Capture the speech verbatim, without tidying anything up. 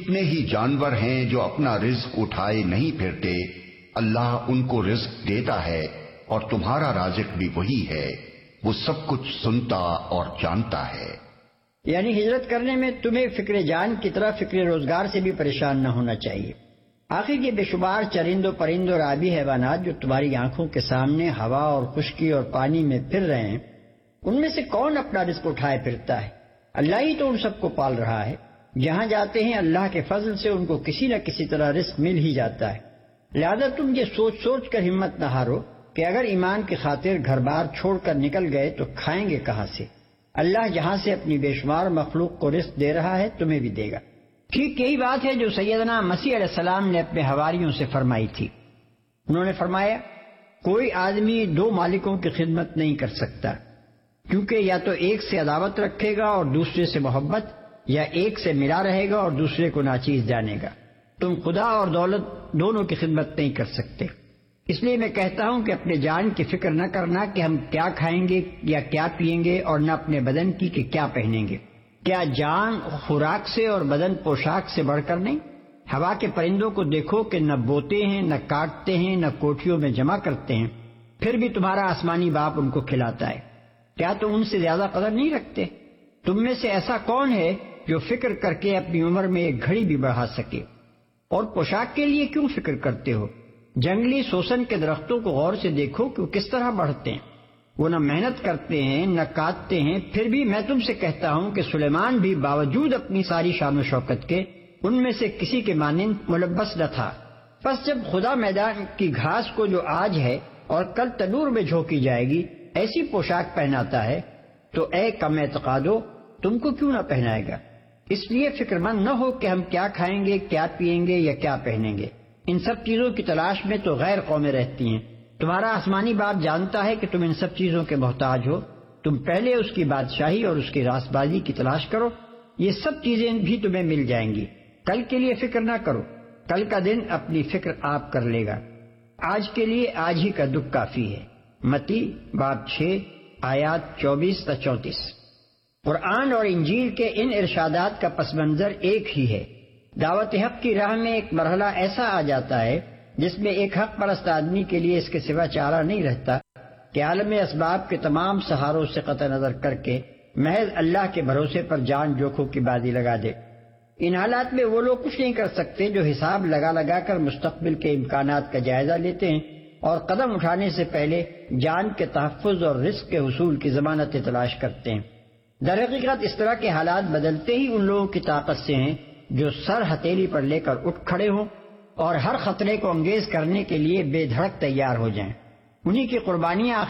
کتنے ہی جانور ہیں جو اپنا رزق اٹھائے نہیں پھرتے، اللہ ان کو رزق دیتا ہے اور تمہارا رازق بھی وہی ہے، وہ سب کچھ سنتا اور جانتا ہے۔ یعنی ہجرت کرنے میں تمہیں فکر جان کی طرح فکر روزگار سے بھی پریشان نہ ہونا چاہیے۔ آخر یہ بے شمار چرند و پرند اور آبی حیوانات جو تمہاری آنکھوں کے سامنے ہوا اور خشکی اور پانی میں پھر رہے ہیں، ان میں سے کون اپنا رزق اٹھائے پھرتا ہے؟ اللہ ہی تو ان سب کو پال رہا ہے۔ جہاں جاتے ہیں اللہ کے فضل سے ان کو کسی نہ کسی طرح رزق مل ہی جاتا ہے۔ لہذا تم یہ سوچ سوچ کر ہمت نہ ہارو کہ اگر ایمان کی خاطر گھر بار چھوڑ کر نکل گئے تو کھائیں گے کہاں سے؟ اللہ جہاں سے اپنی بے شمار مخلوق کو رزق دے رہا ہے تمہیں بھی دے گا۔ ٹھیک یہی بات ہے جو سیدنا مسیح علیہ السلام نے اپنے حواریوں سے فرمائی تھی۔ انہوں نے فرمایا، کوئی آدمی دو مالکوں کی خدمت نہیں کر سکتا، کیونکہ یا تو ایک سے عداوت رکھے گا اور دوسرے سے محبت، یا ایک سے ملا رہے گا اور دوسرے کو ناچیز جانے گا۔ تم خدا اور دولت دونوں کی خدمت نہیں کر سکتے۔ اس لیے میں کہتا ہوں کہ اپنے جان کی فکر نہ کرنا کہ ہم کیا کھائیں گے یا کیا پیئیں گے، اور نہ اپنے بدن کی کہ کیا پہنیں گے۔ کیا جان خوراک سے اور بدن پوشاک سے بڑھ کر نہیں؟ ہوا کے پرندوں کو دیکھو کہ نہ بوتے ہیں، نہ کاٹتے ہیں، نہ کوٹھیوں میں جمع کرتے ہیں، پھر بھی تمہارا آسمانی باپ ان کو کھلاتا ہے۔ کیا تم ان سے زیادہ قدر نہیں رکھتے؟ تم میں سے ایسا کون ہے جو فکر کر کے اپنی عمر میں ایک گھڑی بھی بڑھا سکے؟ اور پوشاک کے لیے کیوں فکر کرتے ہو؟ جنگلی سوسن کے درختوں کو غور سے دیکھو کہ وہ کس طرح بڑھتے ہیں۔ وہ نہ محنت کرتے ہیں نہ کاٹتے ہیں، پھر بھی میں تم سے کہتا ہوں کہ سلیمان بھی باوجود اپنی ساری شان و شوکت کے ان میں سے کسی کے مانند ملبس نہ تھا۔ پس جب خدا میدان کی گھاس کو جو آج ہے اور کل تنور میں جھونکی جائے گی ایسی پوشاک پہناتا ہے، تو اے کم اعتقادو، تم کو کیوں نہ پہنائے گا؟ اس لیے فکر مند نہ ہو کہ ہم کیا کھائیں گے، کیا پیئیں گے یا کیا پہنیں گے۔ ان سب چیزوں کی تلاش میں تو غیر قومیں رہتی ہیں۔ تمہارا آسمانی باپ جانتا ہے کہ تم ان سب چیزوں کے محتاج ہو۔ تم پہلے اس کی بادشاہی اور اس کی راست بازی کی تلاش کرو، یہ سب چیزیں بھی تمہیں مل جائیں گی۔ کل کے لیے فکر نہ کرو، کل کا دن اپنی فکر آپ کر لے گا۔ آج کے لیے آج ہی کا دکھ کافی ہے۔ متی باب چھ آیات چوبیس تا چونتیس۔ قرآن اور انجیل کے ان ارشادات کا پس منظر ایک ہی ہے۔ دعوت حق کی راہ میں ایک مرحلہ ایسا آ جاتا ہے جس میں ایک حق پرست آدمی کے لیے اس کے سوا چارہ نہیں رہتا کہ عالم اسباب کے تمام سہاروں سے قطع نظر کر کے محض اللہ کے بھروسے پر جان جوکھوں کی بازی لگا دے۔ ان حالات میں وہ لوگ کچھ نہیں کر سکتے جو حساب لگا لگا کر مستقبل کے امکانات کا جائزہ لیتے ہیں اور قدم اٹھانے سے پہلے جان کے تحفظ اور رزق کے حصول کی ضمانتیں تلاش کرتے ہیں۔ در حقیقت اس طرح کے حالات بدلتے ہی ان لوگوں کی طاقت سے ہیں جو سر ہتھیلی پر لے کر اٹھ کھڑے ہوں اور ہر خطرے کو انگیز کرنے کے لیے بے دھڑک تیار ہو جائیں۔ انہی کی قربانیاں